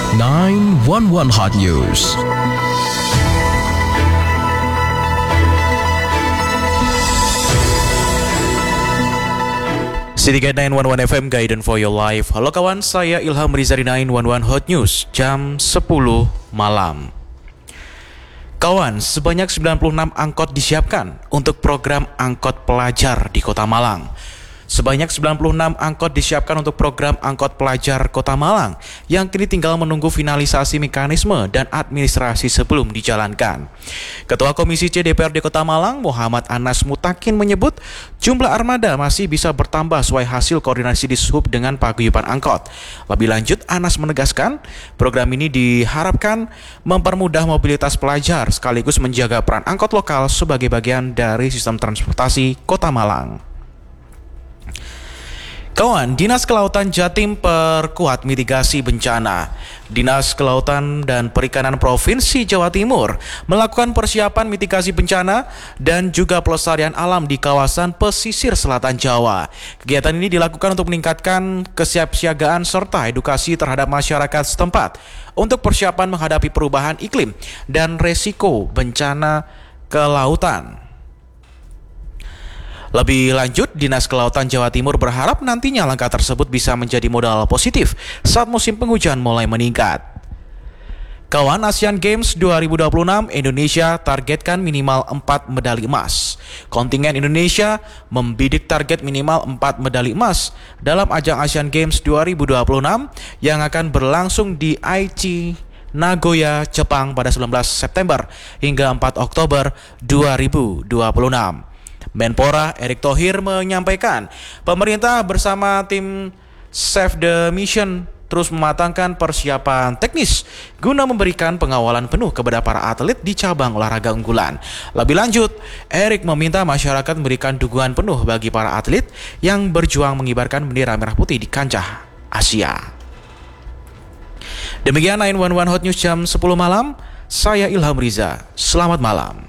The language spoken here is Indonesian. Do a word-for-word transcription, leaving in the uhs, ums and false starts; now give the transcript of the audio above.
nine one one Hot News. City Guide sembilan satu satu F M, Guidance for Your Life. Halo kawan, saya Ilham Riza di sembilan satu satu Hot News, jam sepuluh malam. Kawan, sebanyak sembilan puluh enam angkot disiapkan untuk program angkot pelajar di Kota Malang. Sebanyak sembilan puluh enam angkot disiapkan untuk program angkot pelajar Kota Malang yang kini tinggal menunggu finalisasi mekanisme dan administrasi sebelum dijalankan. Ketua Komisi C D P R D Kota Malang, Muhammad Anas Mutakin menyebut jumlah armada masih bisa bertambah sesuai hasil koordinasi di Sub dengan paguyuban angkot. Lebih lanjut, Anas menegaskan program ini diharapkan mempermudah mobilitas pelajar sekaligus menjaga peran angkot lokal sebagai bagian dari sistem transportasi Kota Malang. Kawan, Dinas Kelautan Jatim perkuat mitigasi bencana. Dinas Kelautan dan Perikanan Provinsi Jawa Timur melakukan persiapan mitigasi bencana dan juga pelestarian alam di kawasan pesisir selatan Jawa. Kegiatan ini dilakukan untuk meningkatkan kesiapsiagaan serta edukasi terhadap masyarakat setempat untuk persiapan menghadapi perubahan iklim dan resiko bencana kelautan. Lebih lanjut, Dinas Kelautan Jawa Timur berharap nantinya langkah tersebut bisa menjadi modal positif saat musim penghujan mulai meningkat. Kawan, Asian Games dua ribu dua puluh enam, Indonesia targetkan minimal empat medali emas. Kontingen Indonesia membidik target minimal empat medali emas dalam ajang Asian Games dua ribu dua puluh enam yang akan berlangsung di Aichi, Nagoya, Jepang pada sembilan belas September hingga empat Oktober dua ribu dua puluh enam. Menpora Erick Thohir menyampaikan, pemerintah bersama tim Save the Mission terus mematangkan persiapan teknis guna memberikan pengawalan penuh kepada para atlet di cabang olahraga unggulan. Lebih lanjut, Erick meminta masyarakat memberikan dukungan penuh bagi para atlet yang berjuang mengibarkan bendera merah putih di kancah Asia. Demikian sembilan satu satu Hot News jam sepuluh malam. Saya Ilham Riza. Selamat malam.